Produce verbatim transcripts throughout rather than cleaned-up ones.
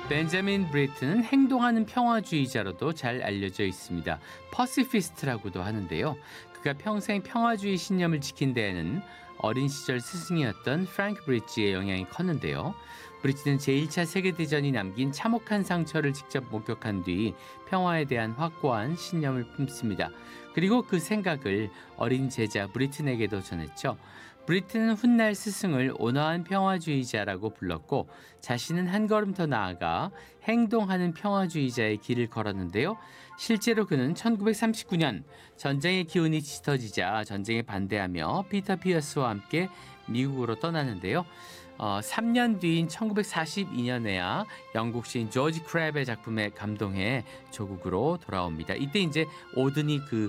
벤자민 브리튼은 행동하는 평화주의자로도 잘 알려져 있습니다. 퍼시피스트라고도 하는데요. 그가 평생 평화주의 신념을 지킨 데에는 어린 시절 스승이었던 프랭크 브릿지의 영향이 컸는데요. 브릿지는 제일 차 세계대전이 남긴 참혹한 상처를 직접 목격한 뒤 평화에 대한 확고한 신념을 품습니다. 그리고 그 생각을 어린 제자 브리튼에게도 전했죠. 브리튼은 훗날 스승을 온화한 평화주의자라고 불렀고 자신은 한 걸음 더 나아가 행동하는 평화주의자의 길을 걸었는데요. 실제로 그는 천구백삼십구 년 전쟁의 기운이 짙어지자 전쟁에 반대하며 피터 피어스와 함께 미국으로 떠나는데요. 어, 삼 년 뒤인 천구백사십이 년에야 영국 시인 조지 크랩의 작품에 감동해 조국으로 돌아옵니다. 이때 이제 오드니 그,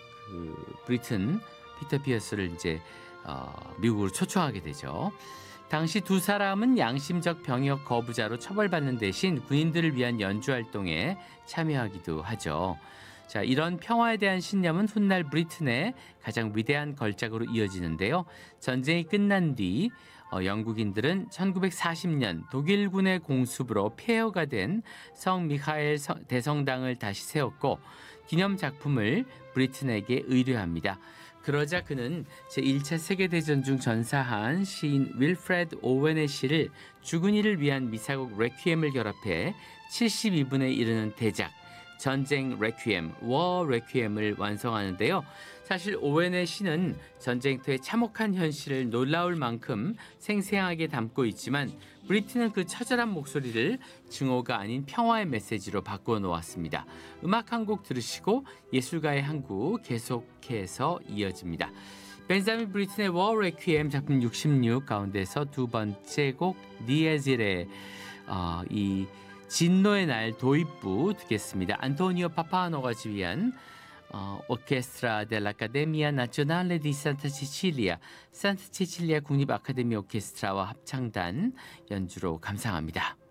그 브리튼 피터 피어스를 이제 어, 미국으로 초청하게 되죠. 당시 두 사람은 양심적 병역 거부자로 처벌받는 대신 군인들을 위한 연주 활동에 참여하기도 하죠. 자, 이런 평화에 대한 신념은 훗날 브리튼의 가장 위대한 걸작으로 이어지는데요. 전쟁이 끝난 뒤 어, 영국인들은 천구백사십 년 독일군의 공습으로 폐허가 된 성 미하엘 대성당을 다시 세웠고 기념 작품을 브리튼에게 의뢰합니다. 그러자 그는 제일 차 세계대전 중 전사한 시인 윌프레드 오웬의 시를 죽은 이를 위한 미사곡 레퀴엠을 결합해 칠십이 분에 이르는 대작 전쟁 레퀴엠, 워 레퀴엠을 완성하는데요. 사실 오웬의 시는 전쟁터의 참혹한 현실을 놀라울 만큼 생생하게 담고 있지만 브리튼은 그 처절한 목소리를 증오가 아닌 평화의 메시지로 바꾸어 놓았습니다. 음악 한 곡 들으시고 예술가의 한 구 계속해서 이어집니다. 벤자민 브리튼의 워 레퀴엠 작품 육십육 가운데서 두 번째 곡 니에질의 어, 이 진노의 날 도입부 듣겠습니다. 안토니오 파파노가 지휘한 어, 오케스트라 델라카데미아 나ционale di Santa Cecilia, 산타 치칠리아 국립 아카데미 오케스트라와 합창단 연주로 감상합니다.